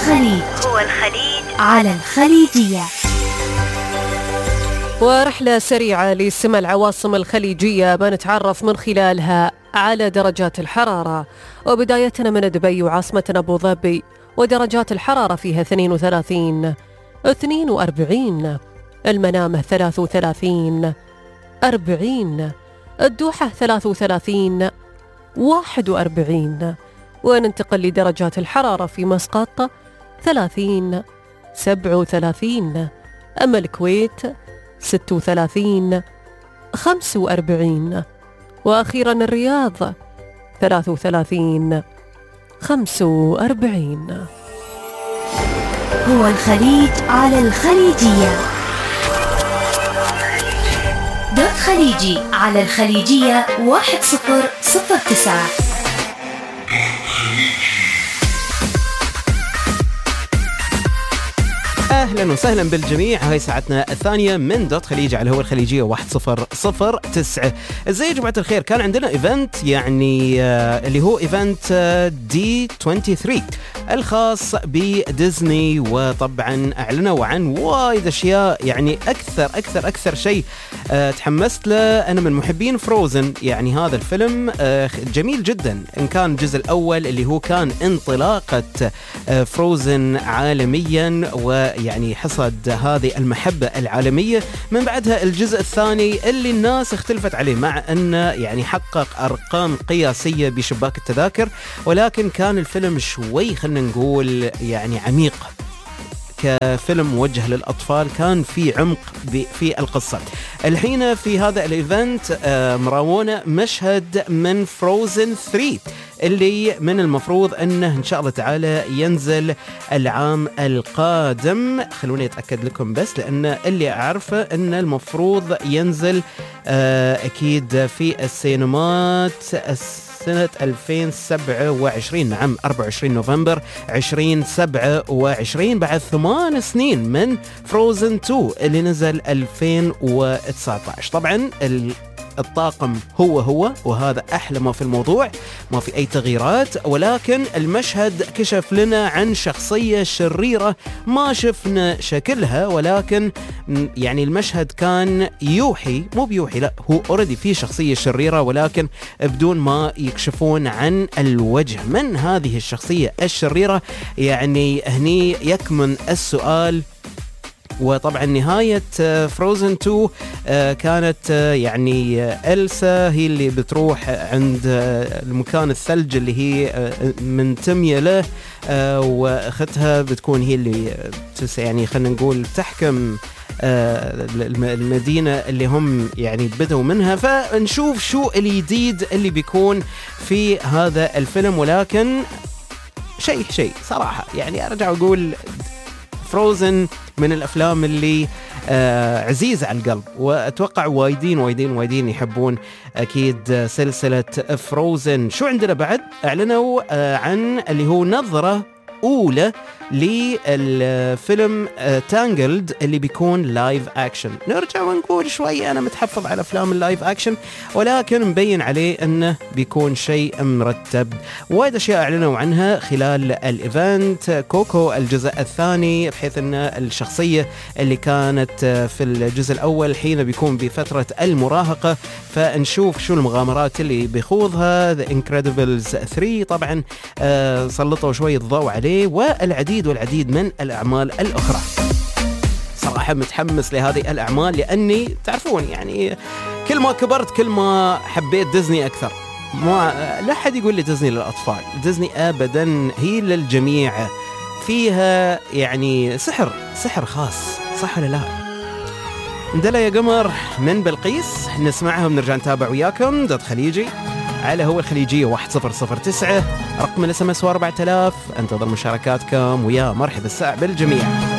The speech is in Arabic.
الخليج على الخليجية. ورحلة سريعة لسمع العواصم الخليجية بنتعرف من خلالها على درجات الحرارة، وبدايتنا من دبي وعاصمتنا أبو ظبي، ودرجات الحرارة فيها 32 42، المنامة 33 40، الدوحة 33 41، وننتقل لدرجات الحرارة في مسقط 30 37، أما الكويت 36 45، وأخيرا الرياض 33 45. هو الخليج على الخليجية. دوت خليجي على الخليجية 1009. أهلا وسهلا بالجميع. هاي ساعتنا الثانية من دوت خليج على هو الخليجية 1009. ازاي يا جماعة الخير؟ كان عندنا ايفنت يعني اللي هو ايفنت D23 الخاص بديزني، وطبعا اعلنوا عن وايد اشياء. يعني اكثر شيء تحمست له انا من محبين فروزن. يعني هذا الفيلم جميل جدا، ان كان الجزء الاول اللي هو كان انطلاقة فروزن عالميا ويعني حصد هذه المحبة العالمية. من بعدها الجزء الثاني اللي الناس اختلفت عليه، مع انه يعني حقق ارقام قياسية بشباك التذاكر، ولكن كان الفيلم شوي خلنا نقول يعني عميق. كفيلم موجه للأطفال كان في عمق في القصة. الحين في هذا الايفنت مراونا مشهد من فروزن 3 اللي من المفروض انه ان شاء الله تعالى ينزل العام القادم. خلوني اتاكد لكم بس، لان اللي اعرفه ان المفروض ينزل اكيد في السينمات سنة 2027. نعم 24 نوفمبر 2027، بعد 8 سنين من فروزن 2 اللي نزل 2019. طبعا الطاقم هو وهذا أحلى ما في الموضوع، ما في أي تغييرات، ولكن المشهد كشف لنا عن شخصية شريرة ما شفنا شكلها، ولكن يعني المشهد كان يوحي، مو بيوحي لا، هو أوريدي في شخصية شريرة، ولكن بدون ما يكشفون عن الوجه من هذه الشخصية الشريرة. يعني هني يكمن السؤال. وطبعا نهاية فروزن 2 كانت يعني إلسا هي اللي بتروح عند المكان الثلج اللي هي منتمية له، واختها بتكون هي اللي يعني خلينا نقول تحكم المدينة اللي هم يعني بدوا منها. فنشوف شو الجديد اللي بيكون في هذا الفيلم. ولكن شيء صراحة يعني أرجع أقول فروزن من الأفلام اللي عزيزة على القلب، وأتوقع وايدين يحبون أكيد سلسلة فروزن. شو عندنا بعد؟ أعلنوا عن اللي هو نظرة أولى للفيلم تانجلد اللي بيكون لايف أكشن. نرجع ونقول شوي أنا متحفظ على أفلام اللايف أكشن، ولكن مبين عليه أنه بيكون شيء مرتب. وايد أشياء أعلنوا عنها خلال الإيفنت. كوكو الجزء الثاني، بحيث أن الشخصية اللي كانت في الجزء الأول حين بيكون بفترة المراهقة، فنشوف شو المغامرات اللي بيخوضها. The Incredibles 3 طبعا سلطوا شوية ضوء عليه، والعديد من الأعمال الأخرى. صراحة متحمس لهذه الأعمال، لأني تعرفون يعني كل ما كبرت كل ما حبيت ديزني أكثر. ما لا حد يقول لي ديزني للأطفال، ديزني أبدا هي للجميع، فيها يعني سحر خاص، صح ولا لا؟ ندلة يا قمر من بلقيس نسمعها ونرجع نتابع وياكم. دوت خليجي على هو الخليجية 1009، رقم الSMS 4000. انتظر مشاركاتكم، ويا مرحبا الساعة بالجميع.